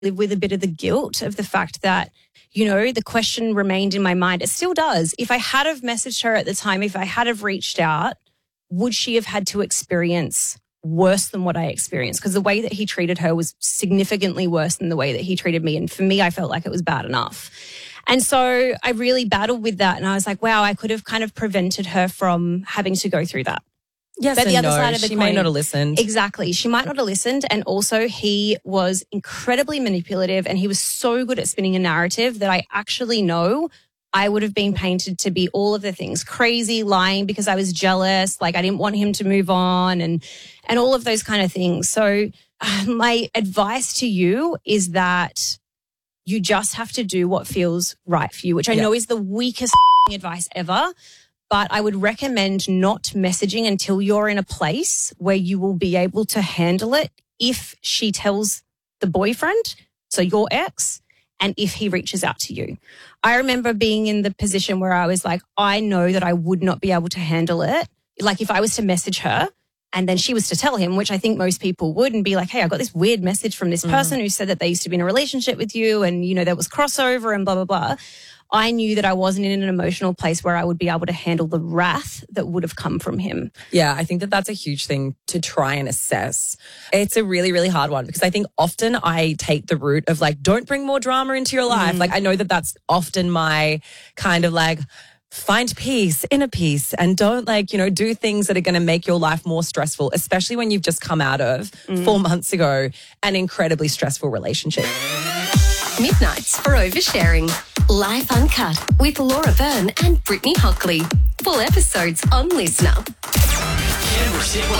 live with a bit of the guilt of the fact that, you know, the question remained in my mind. It still does. If I had have messaged her at the time, if I had have reached out, would she have had to experience worse than what I experienced? Because the way that he treated her was significantly worse than the way that he treated me. And for me, I felt like it was bad enough. And so I really battled with that. And I was like, wow, I could have kind of prevented her from having to go through that. Yes, but the other side of the she coin, may not have listened. Exactly. She might not have listened. And also he was incredibly manipulative and he was so good at spinning a narrative that I actually know I would have been painted to be all of the things, crazy, lying because I was jealous, like I didn't want him to move on and all of those kind of things. So my advice to you is that you just have to do what feels right for you, which I know is the weakest advice ever. But I would recommend not messaging until you're in a place where you will be able to handle it if she tells the boyfriend, so your ex, and if he reaches out to you. I remember being in the position where I was like, I know that I would not be able to handle it. Like if I was to message her and then she was to tell him, which I think most people would, and be like, hey, I got this weird message from this person who said that they used to be in a relationship with you and, you know, there was crossover and blah, blah, blah. I knew that I wasn't in an emotional place where I would be able to handle the wrath that would have come from him. Yeah, I think that that's a huge thing to try and assess. It's a really, really hard one because I think often I take the route of like, don't bring more drama into your life. Like I know that that's often my kind of like, find peace, inner peace, and don't like, you know, do things that are going to make your life more stressful, especially when you've just come out of 4 months ago an incredibly stressful relationship. Midnights for oversharing. Life Uncut with Laura Byrne and Brittany Hockley. Full episodes on Listener. Canberra's Hit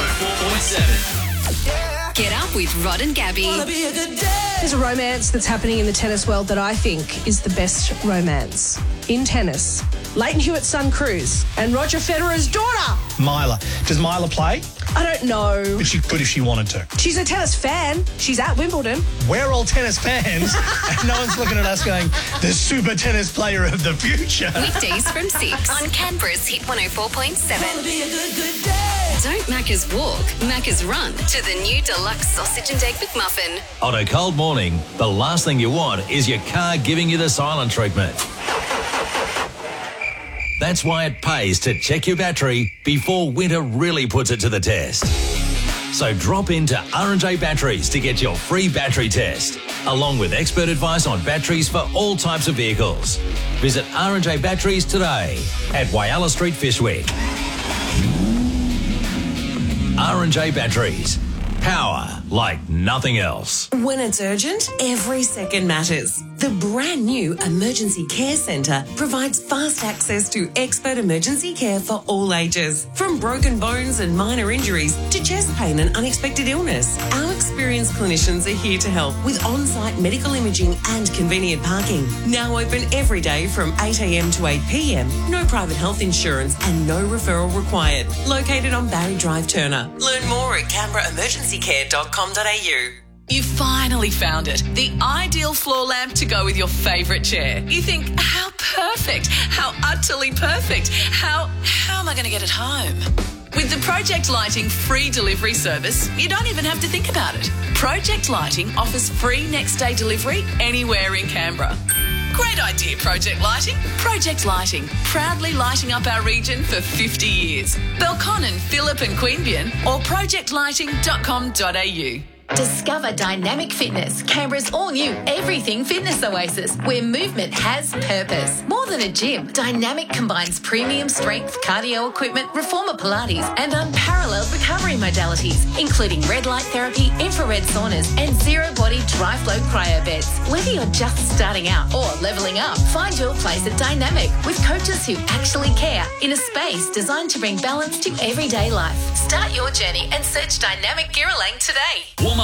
104.7. Get up with Rod and Gabby. There's a romance that's happening in the tennis world that I think is the best romance in tennis. Leighton Hewitt's son, Cruz, and Roger Federer's daughter, Myla. Does Myla play? I don't know. But she could if she wanted to. She's a tennis fan. She's at Wimbledon. We're all tennis fans, and no one's looking at us going, the super tennis player of the future. Weekdays from 6 on Canberra's Hit 104.7. Don't Macca's walk, Macca's run to the new deluxe sausage and egg McMuffin. On a cold morning, the last thing you want is your car giving you the silent treatment. That's why it pays to check your battery before winter really puts it to the test. So drop into R&J Batteries to get your free battery test, along with expert advice on batteries for all types of vehicles. Visit R&J Batteries today at Whyalla Street, Fishwick. R&J Batteries. Power like nothing else. When it's urgent, every second matters. The brand new Emergency Care Centre provides fast access to expert emergency care for all ages. From broken bones and minor injuries to chest pain and unexpected illness, our experienced clinicians are here to help with on-site medical imaging and convenient parking. Now open every day from 8 a.m. to 8 p.m. No private health insurance and no referral required. Located on Barry Drive, Turner. Learn more at canberraemergencycare.com.au. You finally found it, the ideal floor lamp to go with your favourite chair. You think, how perfect, how utterly perfect, how am I going to get it home? With the Project Lighting free delivery service, you don't even have to think about it. Project Lighting offers free next day delivery anywhere in Canberra. Great idea, Project Lighting. Project Lighting, proudly lighting up our region for 50 years. Belconnen, Phillip and Queanbeyan or projectlighting.com.au. Discover Dynamic Fitness, Canberra's all-new everything fitness oasis, where movement has purpose. More than a gym, Dynamic combines premium strength, cardio equipment, reformer Pilates, and unparalleled recovery modalities, including red light therapy, infrared saunas, and zero-body dry-flow cryo beds. Whether you're just starting out or leveling up, find your place at Dynamic with coaches who actually care in a space designed to bring balance to everyday life. Start your journey and search Dynamic Girrawong today.